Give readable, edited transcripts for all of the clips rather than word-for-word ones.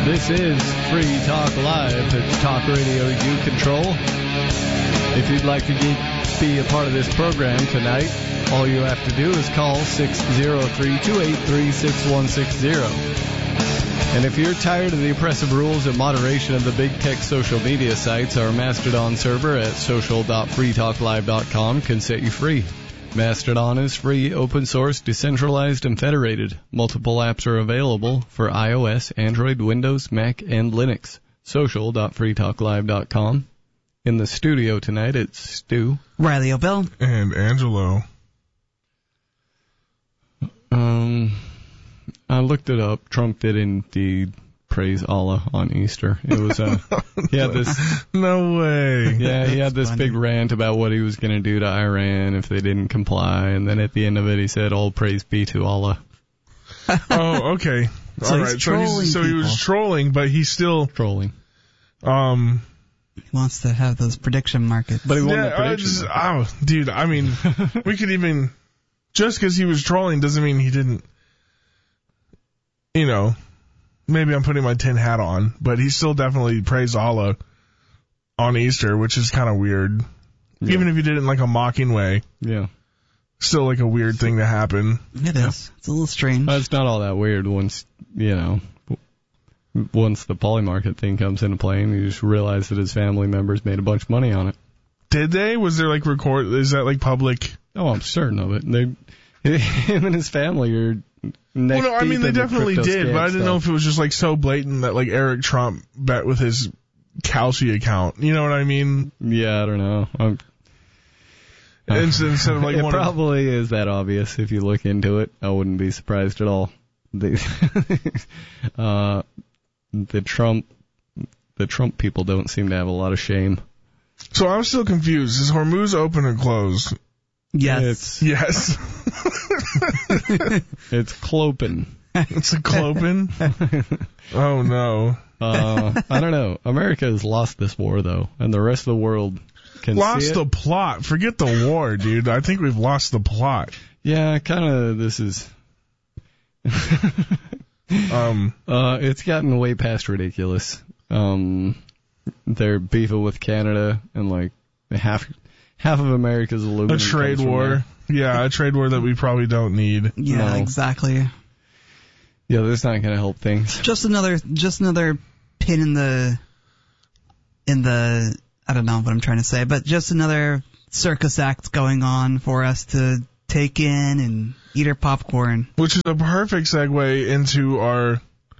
This is Free Talk Live. It's talk radio you control. If you'd like to be a part of this program tonight, all you have to do is call 603-283-6160. And if you're tired of the oppressive rules and moderation of the big tech social media sites, our Mastodon server at social.freetalklive.com can set you free. Mastodon is free, open source, decentralized, and federated. Multiple apps are available for iOS, Android, Windows, Mac, and Linux. Social.freetalklive.com. In the studio tonight, it's Stu, Riley O'Bell, and Angelo. I looked it up. Trump did indeed praise Allah on Easter. It was he had this. No way. Yeah, he had this funny. big rant about what he was going to do to Iran if they didn't comply, and then at the end of it, he said, "All praise be to Allah." Oh, okay. So all he's right. trolling So he was people. trolling, but he's still Trolling. He wants to have those prediction markets. But he won the Yeah, prediction. dude. I mean, we could even just because he was trolling doesn't mean he didn't. You know, maybe I'm putting my tin hat on, but he still definitely praised Allah on Easter, which is kind of weird. Yeah. Even if he did it in like a mocking way, Yeah. still like a weird thing to happen. It is. It's a little strange. It's not all that weird once the poly market thing comes into play and you just realize that his family members made a bunch of money on it. Did they? Was there like record? Is that like public? Oh, I'm certain of it. Him and his family are neck Well, no, I deep mean they in the definitely crypto did, scam but I didn't know stuff. if it was just like so blatant that like Eric Trump bet with his Kalshi account. You know what I mean? Yeah, I don't know. Instead of like It one probably is that obvious if you look into it. I wouldn't be surprised at all. The Trump people don't seem to have a lot of shame. So I'm still confused. Is Hormuz open or closed? Yes. Yes. It's clopin. It's a clopin. Oh no. I don't know. America has lost this war though, and the rest of the world can see Lost it. the plot. Forget the war, dude. I think we've lost the plot. Yeah, kind of. This is. It's gotten way past ridiculous. They're beefing with Canada, and like half of America's aluminum. A trade comes from war. there. Yeah, a trade war that we probably don't need. Yeah, No. exactly. Yeah, that's not going to help things. Just another pin in the I don't know what I'm trying to say, but just another circus act going on for us to take in and eat our popcorn. Which is a perfect segue into our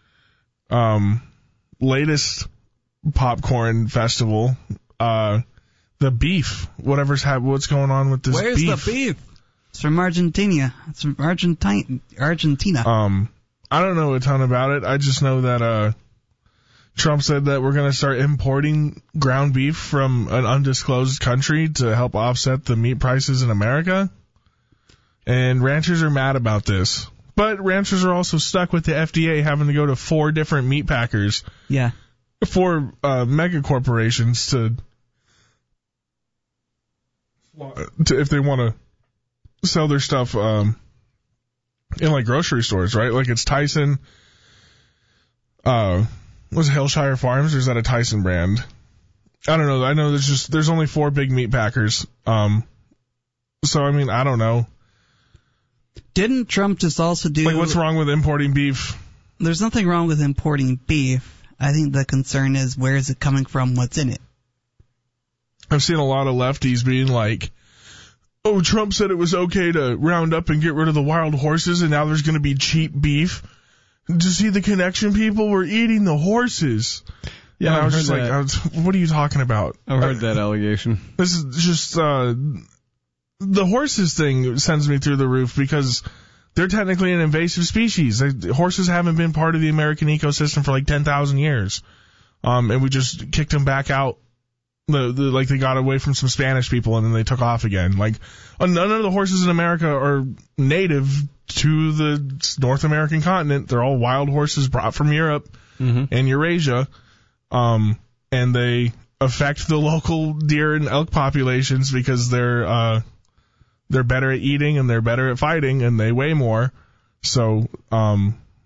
latest popcorn festival. The beef. What's going on with this Where's beef? the beef? It's from Argentina. It's from Argentina. I don't know a ton about it. I just know that Trump said that we're going to start importing ground beef from an undisclosed country to help offset the meat prices in America. And ranchers are mad about this. But ranchers are also stuck with the FDA having to go to 4 different meat packers, Yeah. 4 mega corporations to if they want to sell their stuff in like grocery stores, right? Like it's Tyson. Was it Hillshire Farms or is that a Tyson brand? I don't know. I know there's only 4 big meat packers. So I mean, I don't know. Didn't Trump just also do... Like, what's wrong with importing beef? There's nothing wrong with importing beef. I think the concern is where is it coming from, what's in it. I've seen a lot of lefties being like, oh, Trump said it was okay to round up and get rid of the wild horses, and now there's going to be cheap beef. To see the connection, people? We're eating the horses. Yeah, and I was I've just heard like, what are you talking about? I've heard that allegation. This is just, the horses thing sends me through the roof because they're technically an invasive species. Horses haven't been part of the American ecosystem for like 10,000 years. And we just kicked them back out. Like they got away from some Spanish people and then they took off again. Like none of the horses in America are native to the North American continent. They're all wild horses brought from Europe and Eurasia. And they affect the local deer and elk populations because they're better at eating and they're better at fighting and they weigh more. So,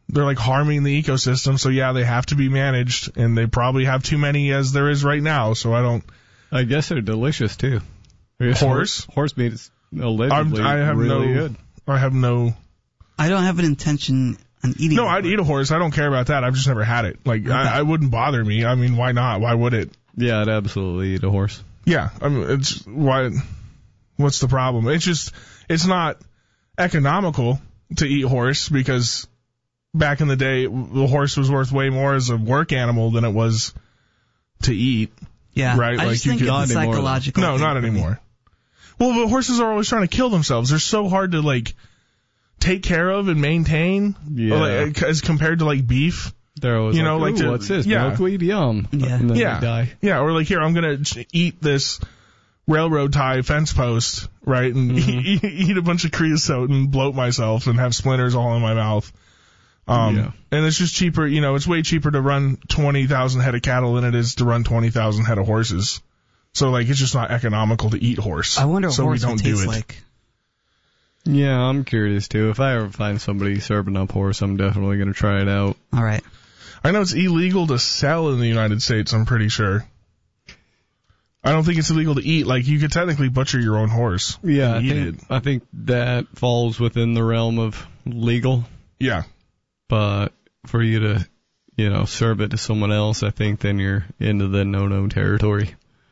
They're like harming the ecosystem, so yeah, they have to be managed, and they probably have too many as there is right now, so I guess they're delicious, too. Horse meat is allegedly really good. I don't have an intention on eating No, I'd eat a horse. I don't care about that. I've just never had it. Like, okay. I wouldn't bother me. I mean, why not? Why would it? Yeah, I'd absolutely eat a horse. Yeah, I mean, what's the problem? It's not economical to eat horse because back in the day, the horse was worth way more as a work animal than it was to eat. Yeah, right. I just think it's a psychological. No, not anymore. Well, the horses are always trying to kill themselves. They're so hard to like take care of and maintain, as compared to like beef. They're always what's this? Milkweed, yum. Yeah, and then they die. Yeah, or like here, I'm gonna eat this railroad tie fence post, right, and eat a bunch of creosote and bloat myself and have splinters all in my mouth. And it's just cheaper, it's way cheaper to run 20,000 head of cattle than it is to run 20,000 head of horses. So, like, it's just not economical to eat horse. I wonder what horse would taste like. Yeah, I'm curious, too. If I ever find somebody serving up horse, I'm definitely going to try it out. All right. I know it's illegal to sell in the United States, I'm pretty sure. I don't think it's illegal to eat. Like, you could technically butcher your own horse. Yeah, and eat it. I think that falls within the realm of legal. Yeah. But for you to, serve it to someone else, I think then you're into the no-no territory.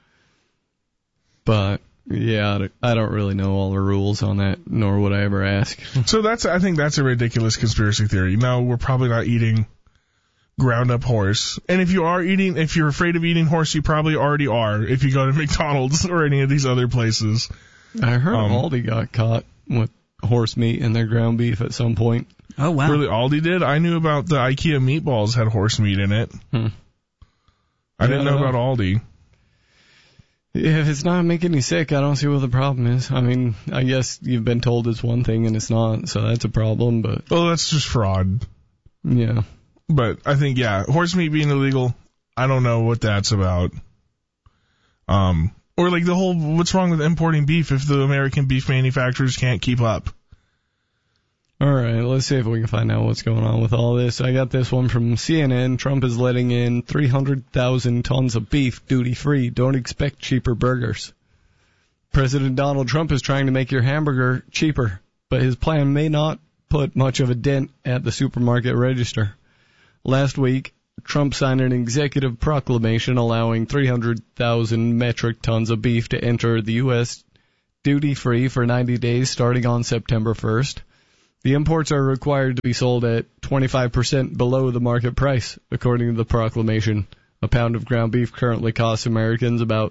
But, yeah, I don't really know all the rules on that, nor would I ever ask. So I think that's a ridiculous conspiracy theory. No, we're probably not eating ground up horse. And if you're afraid of eating horse, you probably already are if you go to McDonald's or any of these other places. I heard Aldi got caught with horse meat in their ground beef at some point. Oh, wow. Really, Aldi did? I knew about the IKEA meatballs had horse meat in it. I didn't know about Aldi. If it's not making you sick, I don't see what the problem is. I mean, I guess you've been told it's one thing and it's not, so that's a problem, but... Well, that's just fraud. Yeah. But I think, horse meat being illegal, I don't know what that's about. Or like the whole, what's wrong with importing beef if the American beef manufacturers can't keep up? All right, let's see if we can find out what's going on with all this. I got this one from CNN. Trump is letting in 300,000 tons of beef duty-free. Don't expect cheaper burgers. President Donald Trump is trying to make your hamburger cheaper, but his plan may not put much of a dent at the supermarket register. Last week, Trump signed an executive proclamation allowing 300,000 metric tons of beef to enter the U.S. duty-free for 90 days starting on September 1st. The imports are required to be sold at 25% below the market price, according to the proclamation. A pound of ground beef currently costs Americans about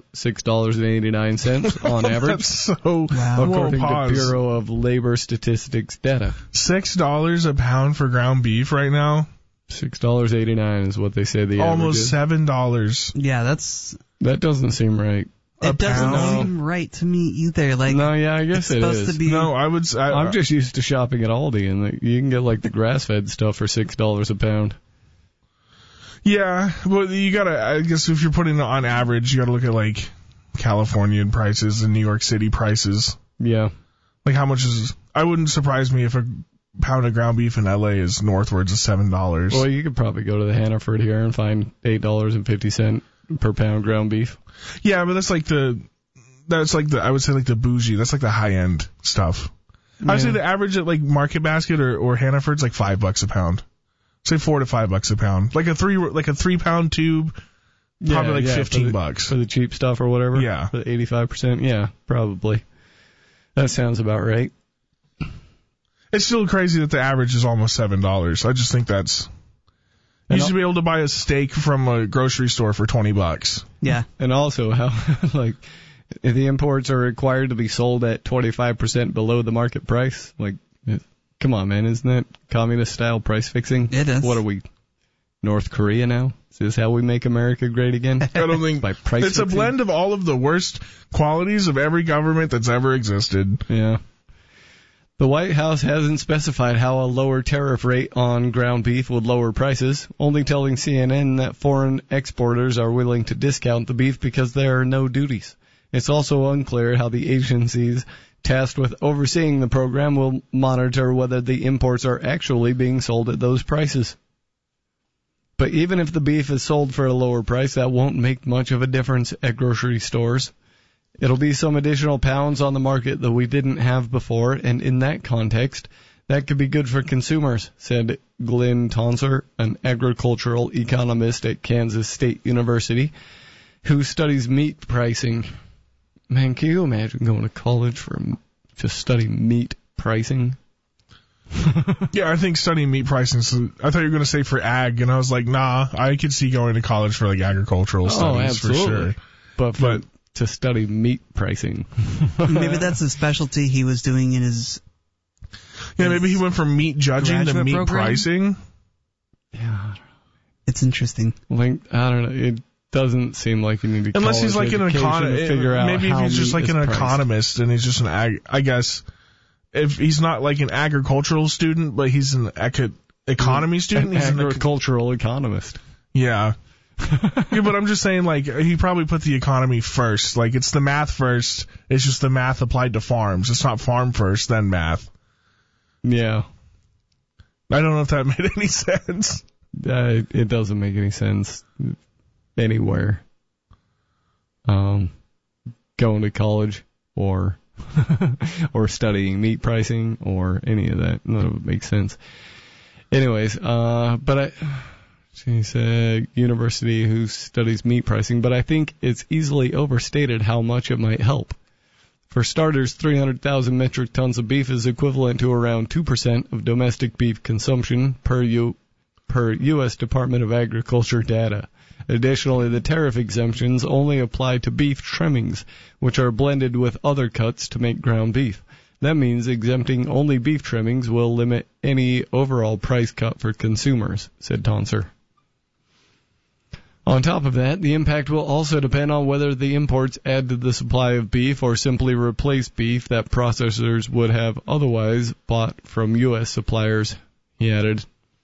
$6.89 on average, That's so according to Bureau of Labor Statistics data. $6 a pound for ground beef right now? $6.89 is what they say the almost average is. $7. Yeah, that doesn't seem right. It doesn't seem right to me either. Like, no, yeah, I guess it's supposed to be. No, I'm just used to shopping at Aldi, and you can get like the grass-fed stuff for $6 a pound. Yeah, but I guess if you're putting it on average, you gotta look at like Californian prices and New York City prices. Yeah. Like how much I wouldn't surprise me if a pound of ground beef in LA is northwards of $7. Well, you could probably go to the Hannaford here and find $8.50 per pound ground beef. Yeah, but that's like the I would say like the bougie. That's like the high end stuff. Yeah. I would say the average at like Market Basket or Hannaford's like $5 a pound. Say $4 to $5 a pound. Like a 3 pound tube, probably $15 for the cheap stuff or whatever. Yeah, for the 85%. Yeah, probably. That sounds about right. It's still crazy that the average is almost $7. I just think that's. You should be able to buy a steak from a grocery store for $20. Yeah. And also how, like, the imports are required to be sold at 25% below the market price. Like, come on, man. Isn't that communist-style price fixing? It is. What are we, North Korea now? Is this how we make America great again? I don't think. By price it's fixing? A blend of all of the worst qualities of every government that's ever existed. Yeah. The White House hasn't specified how a lower tariff rate on ground beef would lower prices, only telling CNN that foreign exporters are willing to discount the beef because there are no duties. It's also unclear how the agency's tasked with overseeing the program, will monitor whether the imports are actually being sold at those prices. But even if the beef is sold for a lower price, that won't make much of a difference at grocery stores. It'll be some additional pounds on the market that we didn't have before, and in that context, that could be good for consumers, said Glenn Tonser, an agricultural economist at Kansas State University, who studies meat pricing. Man, can you imagine going to college to study meat pricing? Yeah, I think studying meat pricing, I thought you were going to say for ag, and I was like, nah, I could see going to college for like agricultural studies absolutely. for sure. But to study meat pricing. Maybe that's the specialty he was doing in his... Yeah, maybe he went from meat judging to meat program? Pricing. Yeah, I don't know. It's interesting. Like, I don't know. It doesn't seem like you need to Unless he's like an economist. Maybe if he's just like an economist and he's just an I guess if he's not like an agricultural student, but he's an economy student. An he's agricultural economist. Yeah. Yeah, but I'm just saying, like, he probably put the economy first. Like, it's the math first. It's just the math applied to farms. It's not farm first, then math. Yeah. I don't know if that made any sense. It doesn't make any sense anywhere. Going to college or or studying meat pricing or any of that. None of it makes sense. Anyways, she said university who studies meat pricing, but I think it's easily overstated how much it might help. For starters, 300,000 metric tons of beef is equivalent to around 2% of domestic beef consumption per U.S. Department of Agriculture data. Additionally, the tariff exemptions only apply to beef trimmings, which are blended with other cuts to make ground beef. That means exempting only beef trimmings will limit any overall price cut for consumers, said Tonser. On top of that, the impact will also depend on whether the imports add to the supply of beef or simply replace beef that processors would have otherwise bought from U.S. suppliers, he added.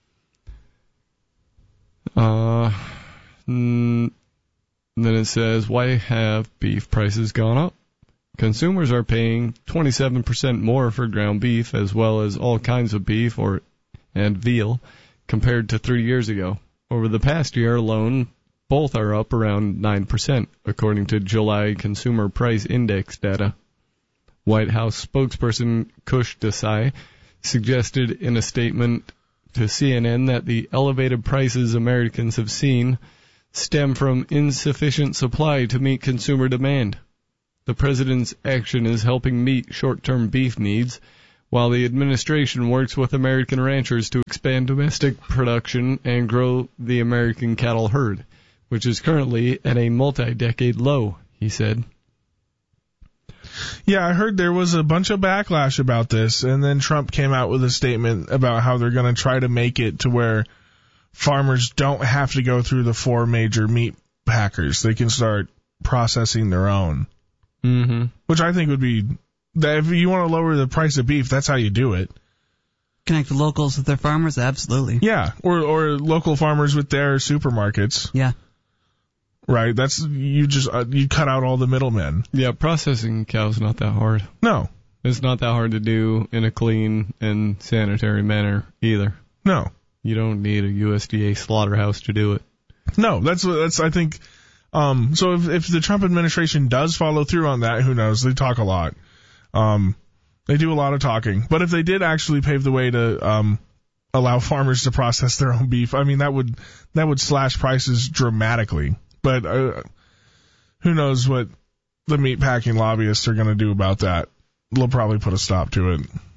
Then it says, why have beef prices gone up? Consumers are paying 27% more for ground beef as well as all kinds of beef and veal compared to 3 years ago. Over the past year alone, both are up around 9%, according to July Consumer Price Index data. White House spokesperson Kush Desai suggested in a statement to CNN that the elevated prices Americans have seen stem from insufficient supply to meet consumer demand. The president's action is helping meet short-term beef needs, while the administration works with American ranchers to expand domestic production and grow the American cattle herd, which is currently at a multi-decade low, he said. Yeah, I heard there was a bunch of backlash about this, and then Trump came out with a statement about how they're going to try to make it to where farmers don't have to go through the 4 major meat packers. They can start processing their own. Mm-hmm. Which I think would be, if you want to lower the price of beef, that's how you do it. Connect the locals with their farmers? Absolutely. Yeah, or local farmers with their supermarkets. Yeah. Right, that's, you cut out all the middlemen. Yeah, processing cows not that hard. No. It's not that hard to do in a clean and sanitary manner either. No. You don't need a USDA slaughterhouse to do it. No, that's I think, so if the Trump administration does follow through on that, who knows, they talk a lot. They do a lot of talking. But if they did actually pave the way to, allow farmers to process their own beef, I mean, that would slash prices dramatically. But who knows what the meatpacking lobbyists are going to do about that. They'll probably put a stop to it.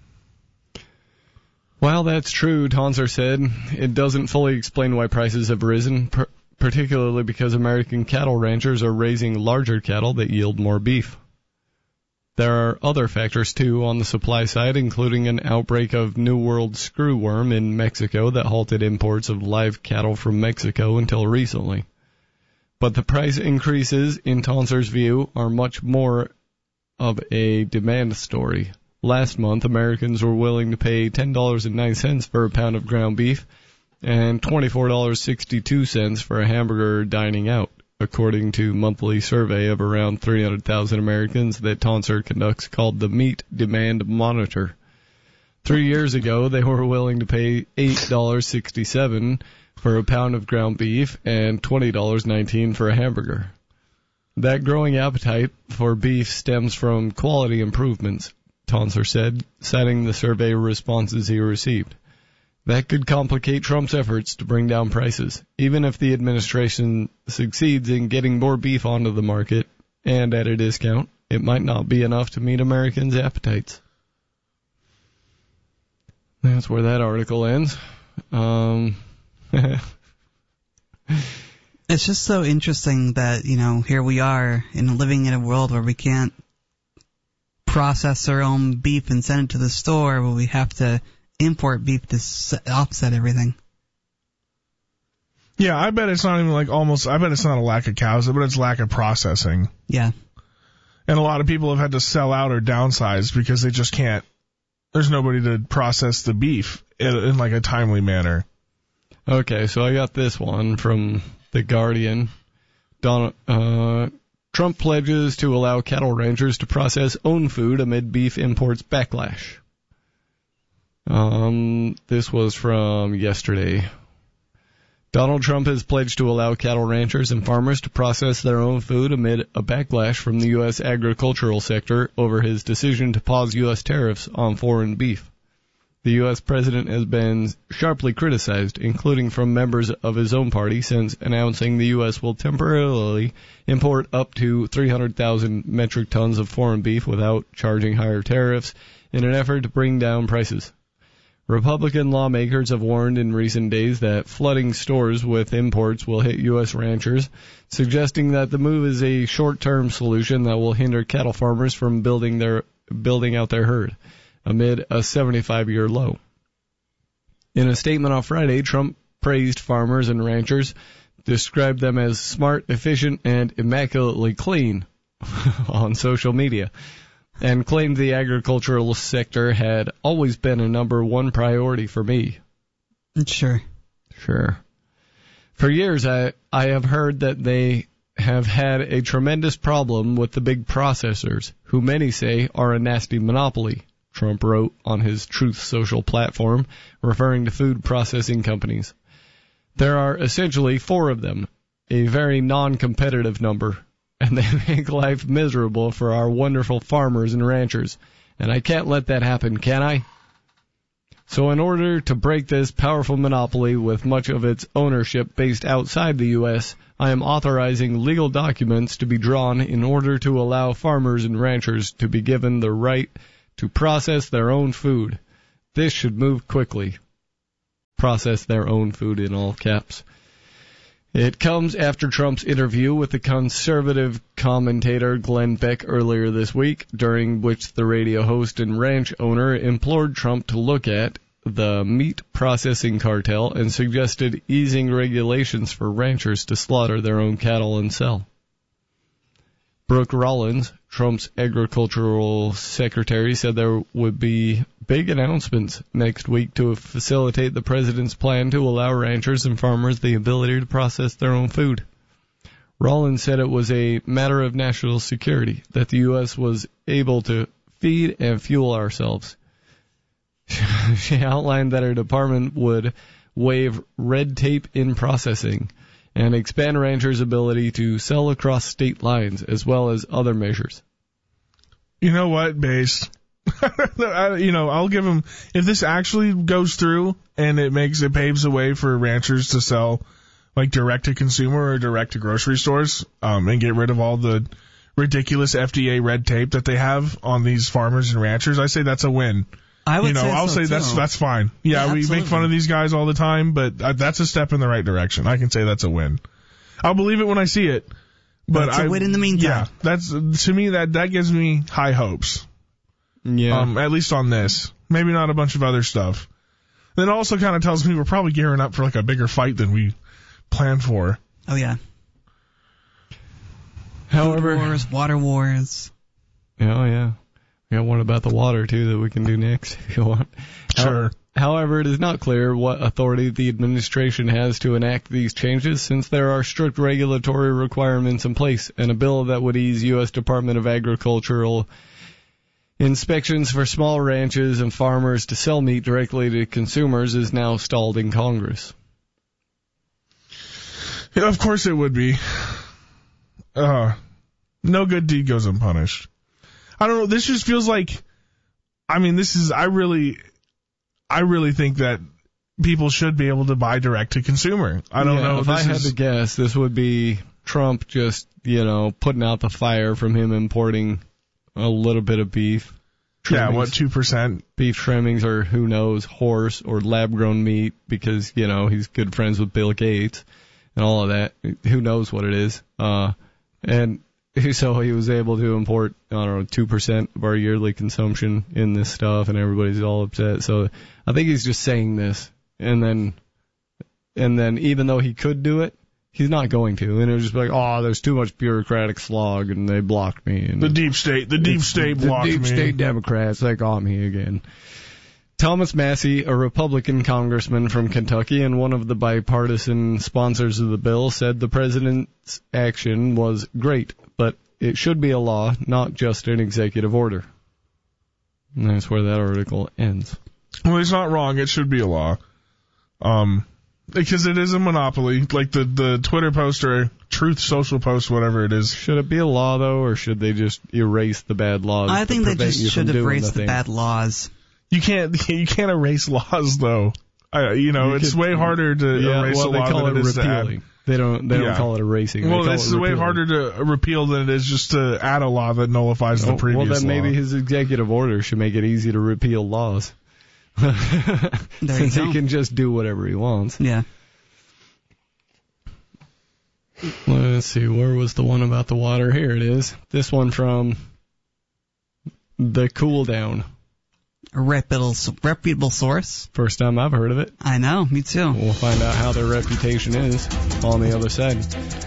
While that's true, Tonser said, it doesn't fully explain why prices have risen, particularly because American cattle ranchers are raising larger cattle that yield more beef. There are other factors, too, on the supply side, including an outbreak of New World screwworm in Mexico that halted imports of live cattle from Mexico until recently. But the price increases, in Tonser's view, are much more of a demand story. Last month, Americans were willing to pay $10.09 for a pound of ground beef and $24.62 for a hamburger dining out, according to a monthly survey of around 300,000 Americans that Tonsor conducts called the Meat Demand Monitor. 3 years ago, they were willing to pay $8.67 for a pound of ground beef and $20.19 for a hamburger. That growing appetite for beef stems from quality improvements, Tonsor said, citing the survey responses he received. That could complicate Trump's efforts to bring down prices. Even if the administration succeeds in getting more beef onto the market and at a discount, it might not be enough to meet Americans' appetites. That's where that article ends. It's just so interesting that, here we are living in a world where we can't process our own beef and send it to the store, but we have to import beef to offset everything. Yeah, I bet it's not even I bet it's not a lack of cows, but it's lack of processing. Yeah. And a lot of people have had to sell out or downsize because they just can't. There's nobody to process the beef in a timely manner. Okay, so I got this one from The Guardian. Trump pledges to allow cattle ranchers to process own food amid beef imports backlash. This was from yesterday. Donald Trump has pledged to allow cattle ranchers and farmers to process their own food amid a backlash from the U.S. agricultural sector over his decision to pause U.S. tariffs on foreign beef. The U.S. president has been sharply criticized, including from members of his own party, since announcing the U.S. will temporarily import up to 300,000 metric tons of foreign beef without charging higher tariffs in an effort to bring down prices. Republican lawmakers have warned in recent days that flooding stores with imports will hit U.S. ranchers, suggesting that the move is a short-term solution that will hinder cattle farmers from building out their herd, amid a 75-year low. In a statement on Friday, Trump praised farmers and ranchers, described them as smart, efficient, and immaculately clean on social media, and claimed the agricultural sector had always been a number one priority for me. Sure. For years, I have heard that they have had a tremendous problem with the big processors, who many say are a nasty monopoly, Trump wrote on his Truth Social platform, referring to food processing companies. There are essentially 4 of them, a very non-competitive number, and they make life miserable for our wonderful farmers and ranchers. And I can't let that happen, can I? So in order to break this powerful monopoly with much of its ownership based outside the U.S., I am authorizing legal documents to be drawn in order to allow farmers and ranchers to be given the right to process their own food. This should move quickly. Process their own food in all caps. It comes after Trump's interview with the conservative commentator Glenn Beck earlier this week, during which the radio host and ranch owner implored Trump to look at the meat processing cartel and suggested easing regulations for ranchers to slaughter their own cattle and sell. Brooke Rollins, Trump's agricultural secretary, said there would be big announcements next week to facilitate the president's plan to allow ranchers and farmers the ability to process their own food. Rollins said it was a matter of national security that the U.S. was able to feed and fuel ourselves. She outlined that her department would waive red tape in processing and expand ranchers' ability to sell across state lines, as well as other measures. You know what, Base? I'll give them, if this actually goes through and it paves the way for ranchers to sell like direct to consumer or direct to grocery stores, and get rid of all the ridiculous FDA red tape that they have on these farmers and ranchers, I say that's a win. I'll say that's fine. Yeah, we make fun of these guys all the time, but that's a step in the right direction. I can say that's a win. I'll believe it when I see it. But it's a win in the meantime. Yeah, to me that gives me high hopes. Yeah. At least on this. Maybe not a bunch of other stuff. That also kind of tells me we're probably gearing up for like a bigger fight than we planned for. Oh yeah. However, food wars, water wars. Oh yeah. We got one about the water too that we can do next if you want. Sure. However, it is not clear what authority the administration has to enact these changes, since there are strict regulatory requirements in place, and a bill that would ease U.S. Department of Agricultural inspections for small ranches and farmers to sell meat directly to consumers is now stalled in Congress. Yeah, of course it would be. No good deed goes unpunished. I don't know. This just feels like, I really think that people should be able to buy direct to consumer. I don't know. If I had to guess, this would be Trump just, putting out the fire from him importing a little bit of beef. Trimmings. Yeah, what, 2%? Beef trimmings or who knows, horse or lab-grown meat because, he's good friends with Bill Gates and all of that. Who knows what it is. And so he was able to import, 2% of our yearly consumption in this stuff, and everybody's all upset. So I think he's just saying this, and then even though he could do it, he's not going to. And it was just like, there's too much bureaucratic slog, and they blocked me. And the deep state blocked me. The deep state Democrats, they got me again. Thomas Massie, a Republican congressman from Kentucky and one of the bipartisan sponsors of the bill, said the president's action was great, but it should be a law, not just an executive order. And that's where that article ends. Well, he's not wrong. It should be a law. Because it is a monopoly, like the Twitter post or Truth Social post, whatever it is. Should it be a law, though, or should they just erase the bad laws? I think they just should erase the bad laws. You can't erase laws, though. It's way harder to erase a law than it is to add. They don't call it erasing. Well, it's way harder to repeal than it is just to add a law that nullifies the previous law. Well, then maybe his executive order should make it easy to repeal laws. Since he can just do whatever he wants. Yeah. Let's see, where was the one about the water? Here it is. This one from The Cool Down. A reputable source. First time I've heard of it. I know, me too. We'll find out how their reputation is on the other side.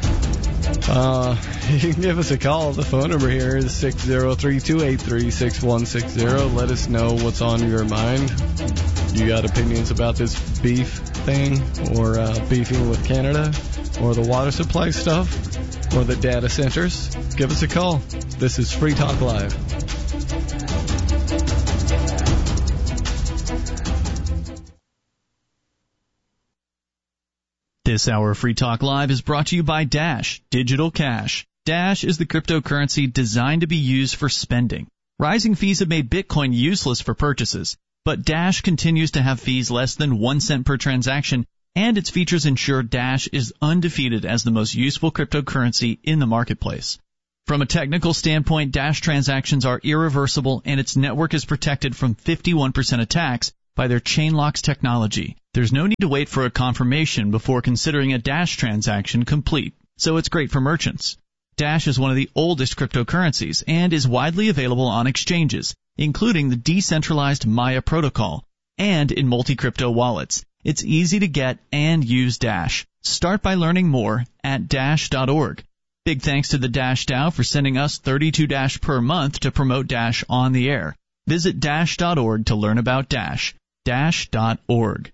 You can give us a call. The phone number here is 603-283-6160. Let us know what's on your mind. You got opinions about this beef thing, or beefing with Canada, or the water supply stuff, or the data centers? Give us a call. This is Free Talk Live. This hour of Free Talk Live is brought to you by Dash Digital Cash. Dash is the cryptocurrency designed to be used for spending. Rising fees have made Bitcoin useless for purchases, but Dash continues to have fees less than 1 cent per transaction, and its features ensure Dash is undefeated as the most useful cryptocurrency in the marketplace. From a technical standpoint, Dash transactions are irreversible, and its network is protected from 51% attacks by their Chainlocks technology. There's no need to wait for a confirmation before considering a Dash transaction complete, so it's great for merchants. Dash is one of the oldest cryptocurrencies and is widely available on exchanges, including the decentralized Maya protocol, and in multi-crypto wallets. It's easy to get and use Dash. Start by learning more at Dash.org. Big thanks to the Dash DAO for sending us 32 Dash per month to promote Dash on the air. Visit Dash.org to learn about Dash. Dash.org.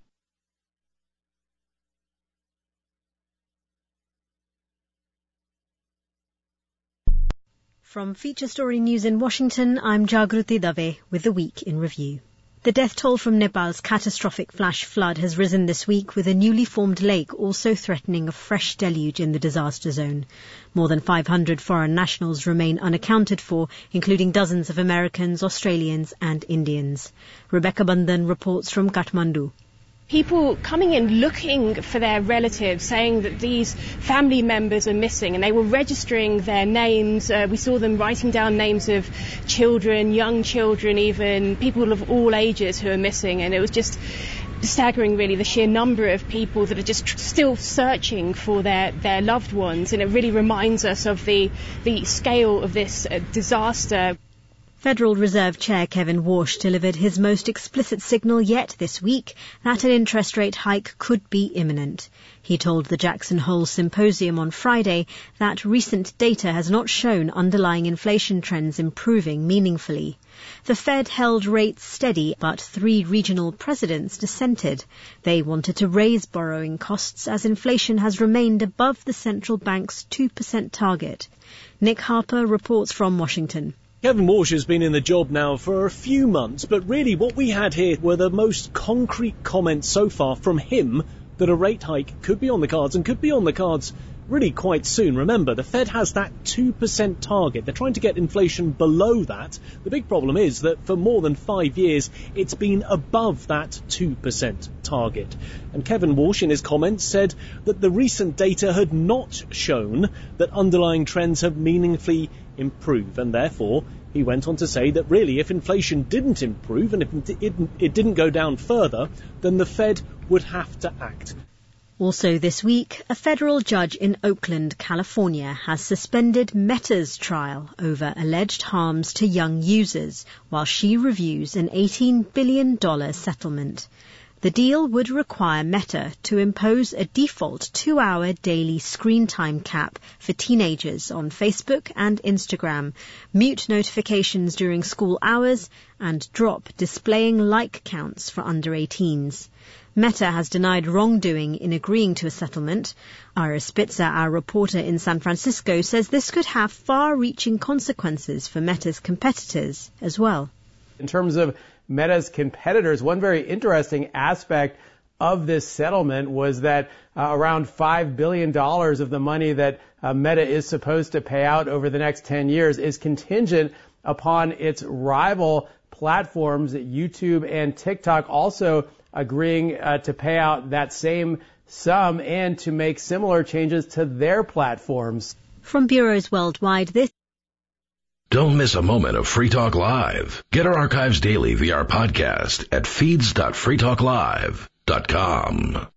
From Feature Story News in Washington, I'm Jagruti Dave with the Week in Review. The death toll from Nepal's catastrophic flash flood has risen this week, with a newly formed lake also threatening a fresh deluge in the disaster zone. More than 500 foreign nationals remain unaccounted for, including dozens of Americans, Australians and Indians. Rebecca Bandan reports from Kathmandu. People coming in looking for their relatives, saying that these family members are missing, and they were registering their names. We saw them writing down names of children, young children even, people of all ages who are missing, and it was just staggering, really, the sheer number of people that are just still searching for their loved ones, and it really reminds us of the scale of this disaster. Federal Reserve Chair Kevin Warsh delivered his most explicit signal yet this week that an interest rate hike could be imminent. He told the Jackson Hole Symposium on Friday that recent data has not shown underlying inflation trends improving meaningfully. The Fed held rates steady, but 3 regional presidents dissented. They wanted to raise borrowing costs as inflation has remained above the central bank's 2% target. Nick Harper reports from Washington. Kevin Warsh has been in the job now for a few months, but really what we had here were the most concrete comments so far from him that a rate hike could be on the cards and could be on the cards really quite soon. Remember, the Fed has that 2% target. They're trying to get inflation below that. The big problem is that for more than 5 years, it's been above that 2% target. And Kevin Warsh in his comments said that the recent data had not shown that underlying trends have meaningfully improved, and therefore he went on to say that really if inflation didn't improve and if it didn't go down further, then the Fed would have to act. Also this week, a federal judge in Oakland, California, has suspended Meta's trial over alleged harms to young users while she reviews an $18 billion settlement. The deal would require Meta to impose a default 2-hour daily screen time cap for teenagers on Facebook and Instagram, mute notifications during school hours, and drop displaying like counts for under 18s. Meta has denied wrongdoing in agreeing to a settlement. Ira Spitzer, our reporter in San Francisco, says this could have far-reaching consequences for Meta's competitors as well. In terms of Meta's competitors, one very interesting aspect of this settlement was that around $5 billion of the money that Meta is supposed to pay out over the next 10 years is contingent upon its rival platforms, YouTube and TikTok, also agreeing to pay out that same sum and to make similar changes to their platforms. From bureaus worldwide, this Don't miss a moment of Free Talk Live. Get our archives daily via our podcast at feeds.freetalklive.com.